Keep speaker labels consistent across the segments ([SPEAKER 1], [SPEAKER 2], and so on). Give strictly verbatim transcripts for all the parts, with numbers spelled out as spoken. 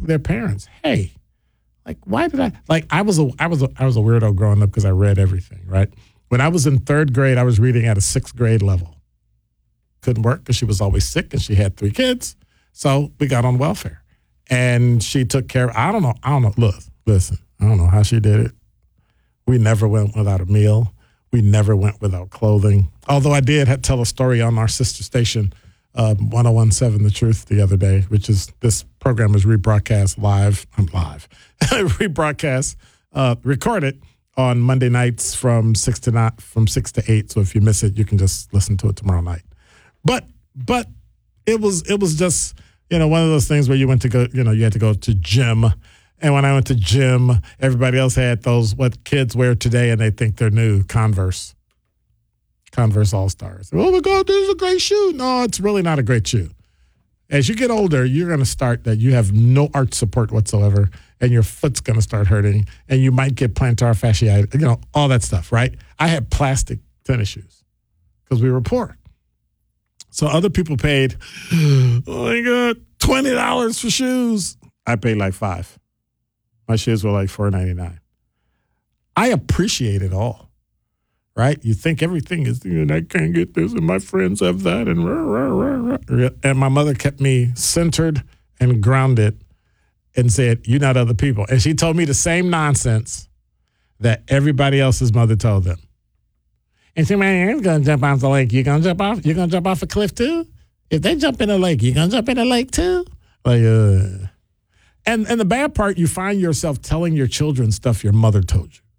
[SPEAKER 1] their parents, hey, like, why did I, like, I was a, I was a, I was a weirdo growing up because I read everything, right? When I was in third grade, I was reading at a sixth grade level. Couldn't work because she was always sick and she had three kids. So we got on welfare. And she took care of, I don't know, I don't know, look, listen, I don't know how she did it. We never went without a meal. We never went without clothing. Although I did have, tell a story on our sister station, um, one oh one point seven The Truth, the other day, which is, this program is rebroadcast live, I'm live, rebroadcast, uh, recorded on Monday nights from six to nine, from six to eight. So if you miss it, you can just listen to it tomorrow night. But, but it was, it was just, you know, one of those things where you went to go, you know, you had to go to gym. And when I went to gym, everybody else had those, what kids wear today, and they think they're new, Converse. Converse All-Stars. Oh, my God, this is a great shoe. No, it's really not a great shoe. As you get older, you're going to start that you have no arch support whatsoever, and your foot's going to start hurting, and you might get plantar fasciitis, you know, all that stuff, right? I had plastic tennis shoes because we were poor. So other people paid, oh my God, twenty dollars for shoes. I paid like five. My shoes were like four ninety-nine. I appreciate it all, right? You think everything is, you know, I can't get this and my friends have that. And, rah, rah, rah, rah. And my mother kept me centered and grounded and said, you're not other people. And she told me the same nonsense that everybody else's mother told them. And she man, you're gonna jump off the lake. You're gonna jump off. You're gonna jump off a cliff too. If they jump in the lake, you're gonna jump in the lake too. Like, uh. and and the bad part, you find yourself telling your children stuff your mother told you,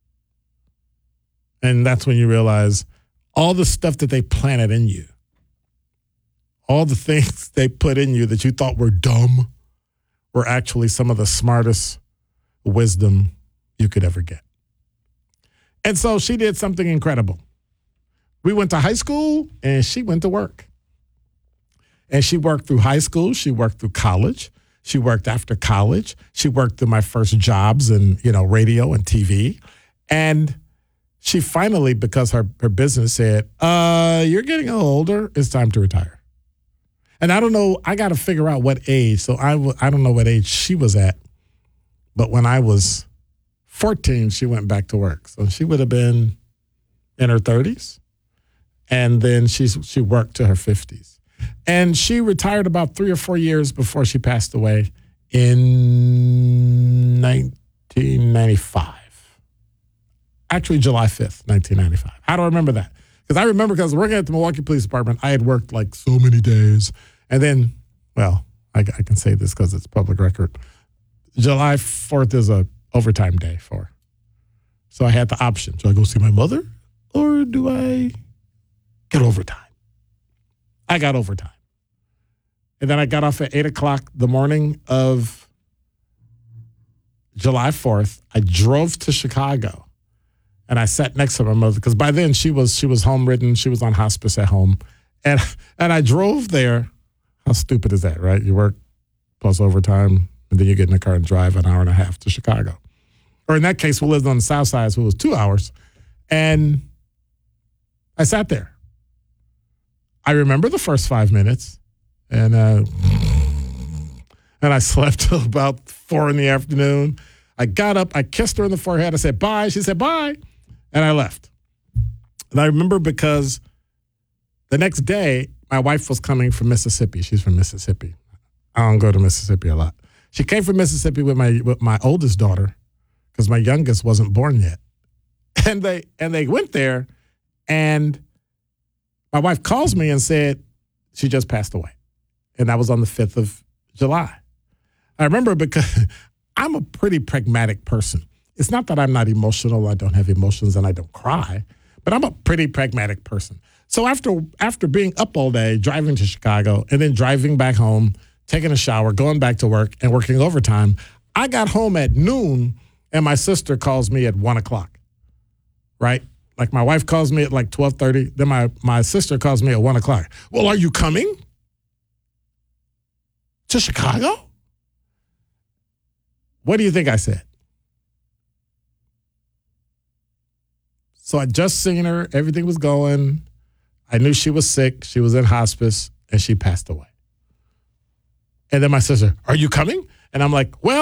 [SPEAKER 1] and that's when you realize all the stuff that they planted in you, all the things they put in you that you thought were dumb, were actually some of the smartest wisdom you could ever get. And so she did something incredible. We went to high school, and she went to work. And she worked through high school. She worked through college. She worked after college. She worked through my first jobs in, you know, radio and T V. And she finally, because her, her business said, uh, you're getting a little older. It's time to retire. And I don't know. I got to figure out what age. So I, w- I don't know what age she was at. But when I was fourteen, she went back to work. So she would have been in her thirties. And then she she worked to her fifties. And she retired about three or four years before she passed away in nineteen ninety-five. Actually, July fifth, nineteen ninety-five. How do I remember that? Because I remember because working at the Milwaukee Police Department, I had worked like so many days. And then, well, I, I can say this because it's public record. July fourth is a overtime day for her. So I had the option. Do I go see my mother or do I get overtime? I got overtime. And then I got off at eight o'clock the morning of July fourth. I drove to Chicago and I sat next to my mother because by then she was she was home ridden. She was on hospice at home. And, and I drove there. How stupid is that, right? You work plus overtime and then you get in the car and drive an hour and a half to Chicago. Or in that case, we lived on the south side, so it was two hours. And I sat there. I remember the first five minutes, and uh, and I slept till about four in the afternoon. I got up, I kissed her in the forehead. I said, bye. She said, bye. And I left. And I remember because the next day, my wife was coming from Mississippi. She's from Mississippi. I don't go to Mississippi a lot. She came from Mississippi with my with my oldest daughter because my youngest wasn't born yet. And they and they went there, and my wife calls me and said she just passed away. And that was on the fifth of July. I remember because I'm a pretty pragmatic person. It's not that I'm not emotional, I don't have emotions, and I don't cry, but I'm a pretty pragmatic person. So after after being up all day, driving to Chicago, and then driving back home, taking a shower, going back to work, and working overtime, I got home at noon, and my sister calls me at one o'clock, right? Like my wife calls me at like twelve thirty. Then my, my sister calls me at one o'clock. Well, are you coming to Chicago? What do you think I said? So I just seen her. Everything was going. I knew she was sick. She was in hospice, and she passed away. And then my sister, are you coming? And I'm like, well,